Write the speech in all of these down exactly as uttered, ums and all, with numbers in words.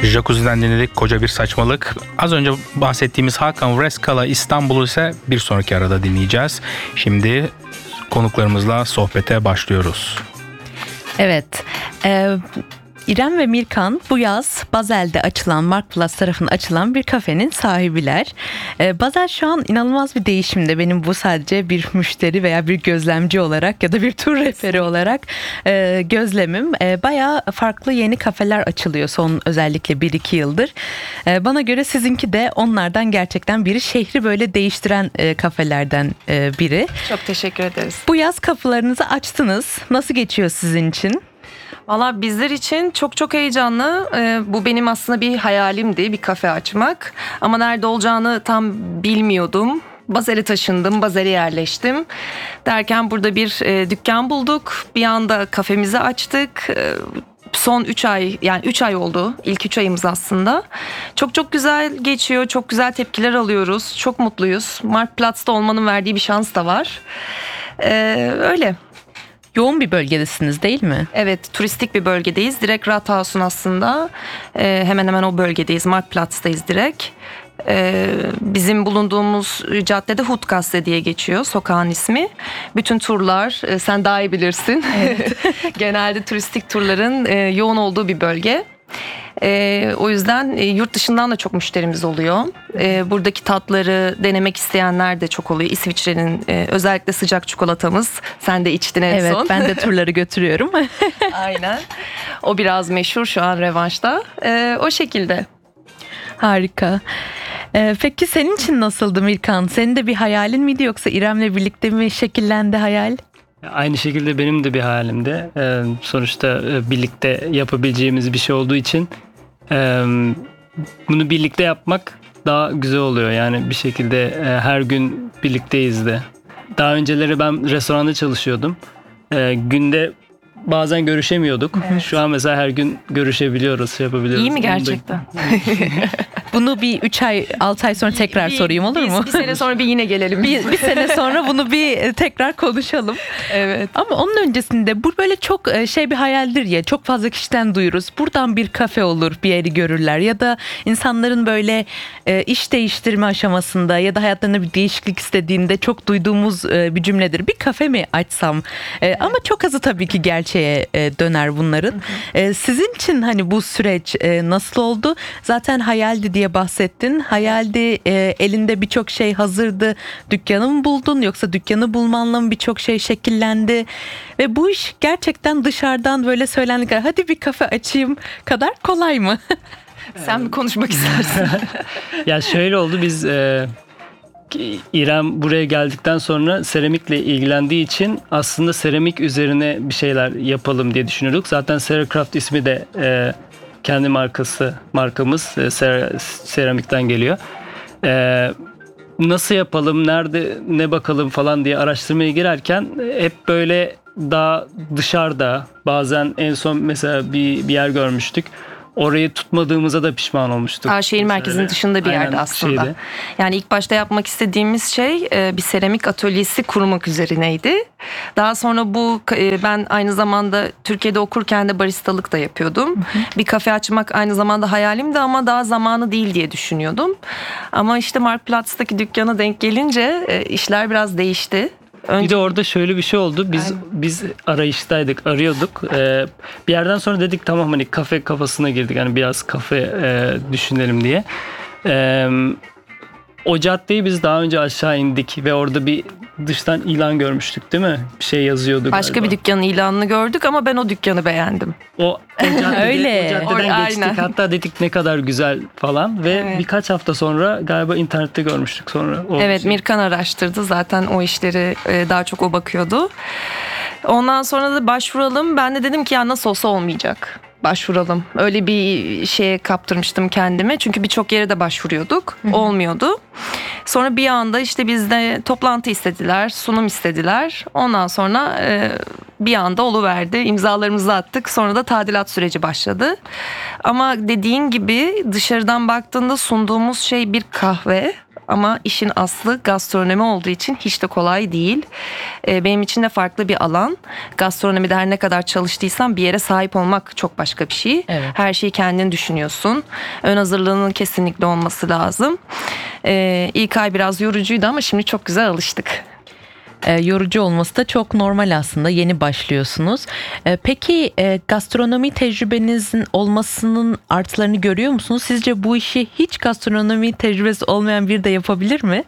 Jacuzzi'den dinledik Koca Bir Saçmalık. Az önce bahsettiğimiz Hakan Vreskala İstanbul'u ise bir sonraki arada dinleyeceğiz. Şimdi konuklarımızla sohbete başlıyoruz. Evet. Ee, İrem ve Mirkan bu yaz Basel'de açılan, Mark Plus tarafından açılan bir kafenin sahibiler. Ee, Basel şu an inanılmaz bir değişimde. Benim bu sadece bir müşteri veya bir gözlemci olarak ya da bir tur rehberi olarak e, gözlemim. E, bayağı farklı yeni kafeler açılıyor son özellikle bir iki yıldır. E, bana göre sizinki de onlardan gerçekten biri. Şehri böyle değiştiren e, kafelerden e, biri. Çok teşekkür ederiz. Bu yaz kapılarınızı açtınız. Nasıl geçiyor sizin için? Valla bizler için çok çok heyecanlı. Ee, bu benim aslında bir hayalimdi, bir kafe açmak. Ama nerede olacağını tam bilmiyordum. Basel'e taşındım, Basel'e yerleştim. Derken burada bir e, dükkan bulduk. Bir anda kafemizi açtık. E, son üç ay, yani üç ay oldu. İlk üç ayımız aslında. Çok çok güzel geçiyor. Çok güzel tepkiler alıyoruz. Çok mutluyuz. Marktplatz'ta olmanın verdiği bir şans da var. Ee, öyle. Yoğun bir bölgedesiniz değil mi? Evet, turistik bir bölgedeyiz. Direkt Rathaus'un aslında e, hemen hemen o bölgedeyiz. Marktplatz'tayız direkt. E, bizim bulunduğumuz caddede Hutgasse diye geçiyor sokağın ismi. Bütün turlar, e, sen daha iyi bilirsin. Evet. Genelde turistik turların e, yoğun olduğu bir bölge. Ee, o yüzden e, yurt dışından da çok müşterimiz oluyor. Ee, buradaki tatları denemek isteyenler de çok oluyor. İsviçre'nin e, özellikle sıcak çikolatamız. Sen de içtin en evet, son. Evet, ben de turları götürüyorum. Aynen. O biraz meşhur şu an revanşta. Ee, o şekilde. Harika. Ee, peki senin için nasıldı Mirkan? Senin de bir hayalin miydi yoksa İrem'le birlikte mi şekillendi hayal? Aynı şekilde benim de bir hayalimdi. Ee, sonuçta birlikte yapabileceğimiz bir şey olduğu için e, bunu birlikte yapmak daha güzel oluyor. Yani bir şekilde e, her gün birlikteyiz de. Daha önceleri ben restoranda çalışıyordum. E, günde bazen görüşemiyorduk. Evet. Şu an mesela her gün görüşebiliyoruz, şey yapabiliyoruz. İyi mi gerçekten? Bunu bir üç ay, altı ay sonra tekrar bir, sorayım olur bir, mu? Bir sene sonra bir yine gelelim. bir, bir sene sonra bunu bir tekrar konuşalım. Evet. Ama onun öncesinde bu böyle çok şey bir hayaldir ya. Çok fazla kişiden duyuruz. Buradan bir kafe olur, bir yeri görürler. Ya da insanların böyle iş değiştirme aşamasında ya da hayatlarında bir değişiklik istediğinde çok duyduğumuz bir cümledir. Bir kafe mi açsam? Evet. Ama çok azı tabii ki gerçeğe döner bunların. Hı hı. Sizin için hani bu süreç nasıl oldu? Zaten hayaldi diye bahsettin. Hayaldi, elinde birçok şey hazırdı. Dükkanı mı buldun yoksa dükkanı bulmanla mı birçok şey şekillendi? Ve bu iş gerçekten dışarıdan böyle söylendikleri hadi bir kafe açayım kadar kolay mı? Sen mi konuşmak istersin? Ya şöyle oldu, biz e, İrem buraya geldikten sonra seramikle ilgilendiği için aslında seramik üzerine bir şeyler yapalım diye düşünüyorduk. Zaten Seracraft ismi de e, kendi markası, markamız e, seramikten geliyor. E, nasıl yapalım, nerede ne bakalım falan diye araştırmaya girerken hep böyle daha dışarıda, bazen en son mesela bir, bir yer görmüştük. Orayı tutmadığımıza da pişman olmuştuk. Aa, şehir merkezinin dışında bir Aynen, yerde aslında. Şeydi. Yani ilk başta yapmak istediğimiz şey bir seramik atölyesi kurmak üzerineydi. Daha sonra bu ben aynı zamanda Türkiye'de okurken de baristalık da yapıyordum. Hı hı. Bir kafe açmak aynı zamanda hayalimdi ama daha zamanı değil diye düşünüyordum. Ama işte Marktplatz'taki dükkana denk gelince işler biraz değişti. Önce... Bir de orada şöyle bir şey oldu. Biz Aynen. biz arayıştaydık, arıyorduk. Ee, bir yerden sonra dedik tamam hani kafe kafasına girdik. Hani biraz kafe e, düşünelim diye. Ee, o caddeyi biz daha önce aşağı indik ve orada bir dıştan ilan görmüştük değil mi? Bir şey yazıyordu Başka galiba. Bir dükkanın ilanını gördük ama ben o dükkanı beğendim. O, o, caddede, Öyle. o caddeden Or- geçtik. Aynen. Hatta dedik ne kadar güzel falan ve evet. birkaç hafta sonra galiba internette görmüştük sonra. O evet şey. Mirkan araştırdı zaten o işleri daha çok o bakıyordu. Ondan sonra da başvuralım. Ben de dedim ki ya nasıl olsa olmayacak. Başvuralım. Öyle bir şeye kaptırmıştım kendime. Çünkü birçok yere de başvuruyorduk. Hı-hı. Olmuyordu. Sonra bir anda işte bizde toplantı istediler, sunum istediler. Ondan sonra e, bir anda oluverdi. İmzalarımızı attık. Sonra da tadilat süreci başladı. Ama dediğin gibi dışarıdan baktığında sunduğumuz şey bir kahve. ama işin aslı gastronomi olduğu için hiç de kolay değil. E, benim için de farklı bir alan. Gastronomide her ne kadar çalıştıysam bir yere sahip olmak çok başka bir şey. Evet. Her şeyi kendin düşünüyorsun. Ön hazırlığının kesinlikle olması lazım. E, ilk ay biraz yorucuydu ama şimdi çok güzel alıştık. E, yorucu olması da çok normal aslında. Yeni başlıyorsunuz. E, peki e, gastronomi tecrübenizin olmasının artılarını görüyor musunuz? Sizce bu işi hiç gastronomi tecrübesi olmayan biri de yapabilir mi?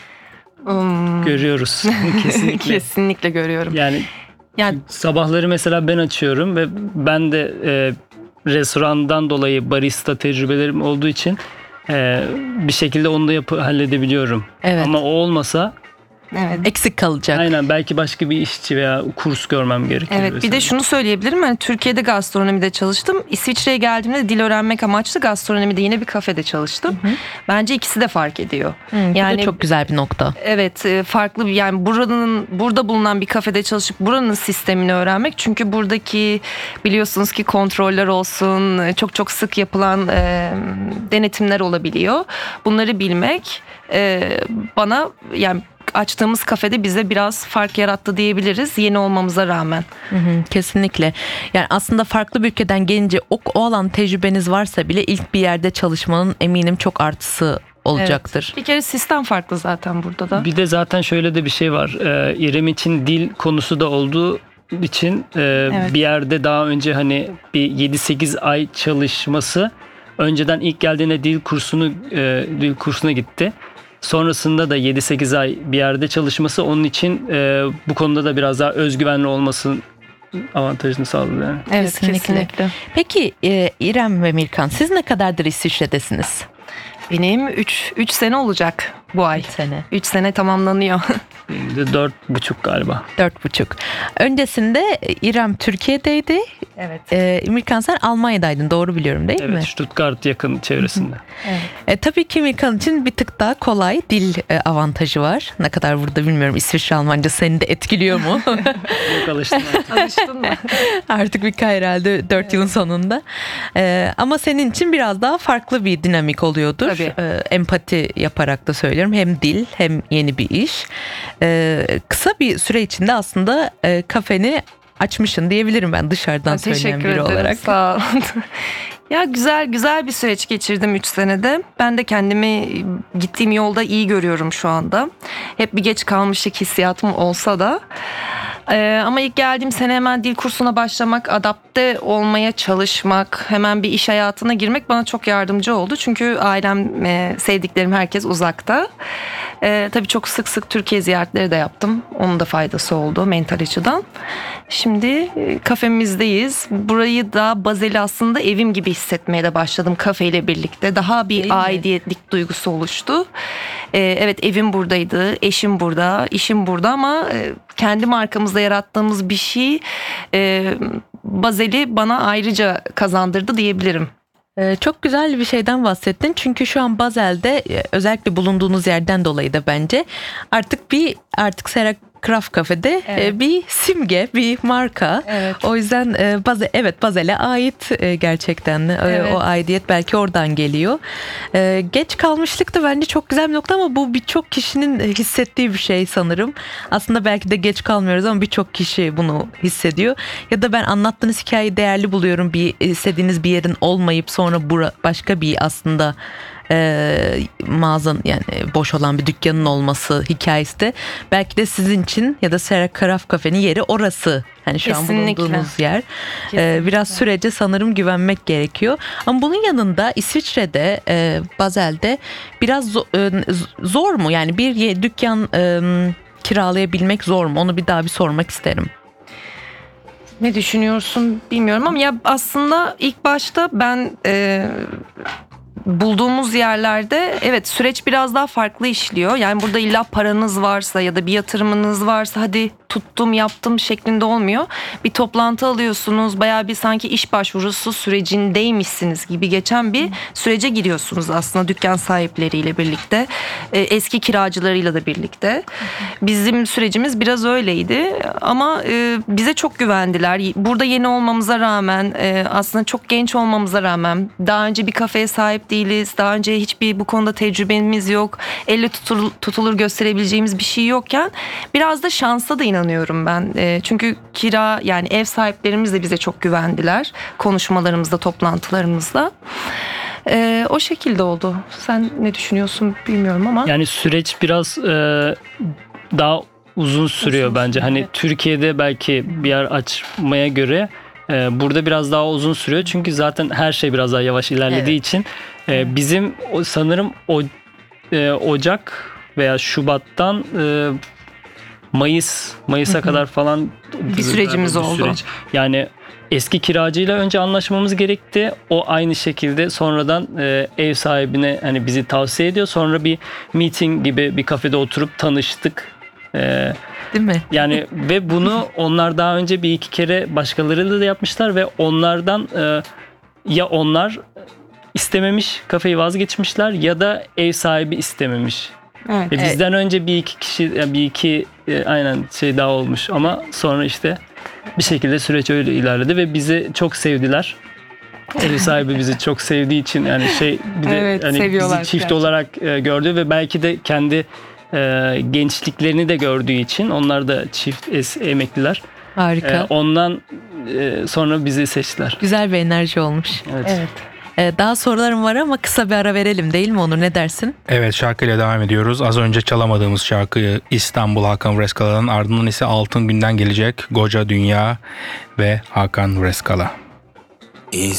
Hmm. Görüyoruz. Kesinlikle. Kesinlikle görüyorum. Yani Yani sabahları mesela ben açıyorum ve ben de e, restorandan dolayı barista tecrübelerim olduğu için e, bir şekilde onu da yapı halledebiliyorum. Evet. Ama o olmasa evet. Eksik kalacak. aynen belki başka bir işçi veya kurs görmem gerekir. Evet, bir mesela. de şunu söyleyebilirim. Yani Türkiye'de gastronomide çalıştım. İsviçre'ye geldiğimde dil öğrenmek amaçlı gastronomide yine bir kafede çalıştım. Hı hı. Bence ikisi de fark ediyor. Hı, bu yani da çok güzel bir nokta. Evet, e, farklı bir, yani buranın burada bulunan bir kafede çalışıp buranın sistemini öğrenmek. Çünkü buradaki biliyorsunuz ki kontroller olsun, e, çok çok sık yapılan e, denetimler olabiliyor. Bunları bilmek e, bana yani açtığımız kafede bize biraz fark yarattı diyebiliriz yeni olmamıza rağmen. Hı hı, kesinlikle. Yani aslında farklı bir ülkeden gelince o, o alan tecrübeniz varsa bile ilk bir yerde çalışmanın eminim çok artısı olacaktır. Evet. Bir kere sistem farklı zaten burada da. Bir de zaten şöyle de bir şey var. Ee, İrem için dil konusu da olduğu için e, Evet. bir yerde daha önce hani bir yedi sekiz ay çalışması, önceden ilk geldiğinde dil kursunu e, dil kursuna gitti. Sonrasında da yedi sekiz ay bir yerde çalışması onun için e, bu konuda da biraz daha özgüvenli olmasının avantajını sağladı yani. Evet, Kesinlikle. kesinlikle. Peki e, İrem ve Mirkan, siz ne kadardır İsviçre'desiniz? Benim üç sene olacak bu ay. üç sene. üç sene tamamlanıyor. Benim de dört buçuk galiba. Dört buçuk. Öncesinde İrem Türkiye'deydi. Evet. E, Mirkan sen Almanya'daydın, doğru biliyorum değil Evet, mi? Stuttgart yakın çevresinde. E, tabii ki Mirkan için bir tık daha kolay dil e, avantajı var. Ne kadar burada bilmiyorum. İsviçre Almanca seni de etkiliyor mu? Yok, alıştım artık. Alıştın mı? Artık bir herhalde dört yılın sonunda. E, ama senin için biraz daha farklı bir dinamik oluyordur. Tabii. E, empati yaparak da söylüyorum. Hem dil hem yeni bir iş. E, kısa bir süre içinde aslında e, kafeni açmışsın diyebilirim ben dışarıdan söyleyen Teşekkür biri ederim. olarak. Sağ olun. Ya güzel güzel bir süreç geçirdim üç senede. Ben de kendimi gittiğim yolda iyi görüyorum şu anda. Hep bir geç kalmışlık hissiyatım olsa da. Ee, ama ilk geldiğim sene hemen dil kursuna başlamak, adapte olmaya çalışmak, hemen bir iş hayatına girmek bana çok yardımcı oldu. Çünkü ailem, e, sevdiklerim herkes uzakta. E, tabii çok sık sık Türkiye ziyaretleri de yaptım. Onun da faydası oldu mental açıdan. Şimdi e, kafemizdeyiz. Burayı da Basel'i aslında evim gibi hissetmeye de başladım kafeyle birlikte. Daha bir Değil mi? aidiyetlik duygusu oluştu. E, evet, evim buradaydı, eşim burada, işim burada ama e, kendi markamızda yarattığımız bir şey e, Basel'i bana ayrıca kazandırdı diyebilirim. Ee, çok güzel bir şeyden bahsettin. Çünkü şu an Basel'de e, özellikle bulunduğunuz yerden dolayı da bence artık bir artık Sarah Craft Cafe'de Evet. e, bir simge, bir marka. Evet. O yüzden e, Basel, evet Basel'e ait e, gerçekten e, Evet. o aidiyet belki oradan geliyor. E, geç kalmışlık da bence çok güzel bir nokta ama bu birçok kişinin hissettiği bir şey sanırım. Aslında belki de geç kalmıyoruz ama birçok kişi bunu hissediyor. Ya da ben anlattığınız hikayeyi değerli buluyorum. Bir istediğiniz bir yerin olmayıp sonra bura, başka bir aslında e, mağazan yani boş olan bir dükkanın olması hikayesi de belki de sizin için ya da Sarah Craft Cafe'nin yeri orası. Hani şu Kesinlikle. an bulunduğunuz yer. E, Kesinlikle. biraz sürece sanırım güvenmek gerekiyor. Ama bunun yanında İsviçre'de, e, Basel'de biraz zo- e, zor mu? Yani bir ye- dükkan e, kiralayabilmek zor mu? Onu bir daha bir sormak isterim. Ne düşünüyorsun bilmiyorum ama ya aslında ilk başta ben e, bulduğumuz yerlerde evet süreç biraz daha farklı işliyor. Yani burada illa paranız varsa ya da bir yatırımınız varsa hadi tuttum yaptım şeklinde olmuyor. Bir toplantı alıyorsunuz, bayağı bir sanki iş başvurusu sürecindeymişsiniz gibi geçen bir sürece giriyorsunuz aslında dükkan sahipleriyle birlikte, e, eski kiracılarıyla da birlikte. Bizim sürecimiz biraz öyleydi ama e, bize çok güvendiler. Burada yeni olmamıza rağmen, e, aslında çok genç olmamıza rağmen, daha önce bir kafeye sahip değiliz. Daha önce hiçbir bu konuda tecrübemiz yok. Elle tutulur, tutulur gösterebileceğimiz bir şey yokken biraz da şansa da inanıyorum ben. E, çünkü kira yani ev sahiplerimiz de bize çok güvendiler. Konuşmalarımızda, toplantılarımızda. E, o şekilde oldu. Sen ne düşünüyorsun bilmiyorum ama. Yani süreç biraz e, daha uzun sürüyor uzun bence. Hani evet. Türkiye'de belki bir yer açmaya göre e, burada biraz daha uzun sürüyor. Çünkü zaten her şey biraz daha yavaş ilerlediği evet. için e, bizim sanırım o e, Ocak veya Şubat'tan e, Mayıs Mayıs'a Hı-hı. kadar falan bir sürecimiz bir oldu. Süreç. Yani eski kiracıyla önce anlaşmamız gerekti. O aynı şekilde sonradan e, ev sahibine hani bizi tavsiye ediyor. Sonra bir meeting gibi bir kafede oturup tanıştık. E, Değil mi? Yani ve bunu onlar daha önce bir iki kere başkalarıyla da yapmışlar ve onlardan e, ya onlar istememiş, kafeyi vazgeçmişler ya da ev sahibi istememiş. Evet, ve bizden evet. önce bir iki kişi bir iki e, aynen şey daha olmuş ama sonra işte bir şekilde süreç öyle ilerledi ve bizi çok sevdiler. Ev sahibi bizi çok sevdiği için yani şey bir de evet, hani bizi çift gerçekten. olarak e, gördü ve belki de kendi e, gençliklerini de gördüğü için onlar da çift es, emekliler. Harika. E, ondan e, sonra bizi seçtiler. Güzel bir enerji olmuş. Evet. Evet. Daha sorularım var ama kısa bir ara verelim değil mi Onur, ne dersin? Evet, şarkıyla devam ediyoruz. Az önce çalamadığımız şarkıyı İstanbul Hakan Vreskala'nın, ardından ise Altın Gün'den gelecek Goca Dünya ve Hakan Vreskala. İstanbul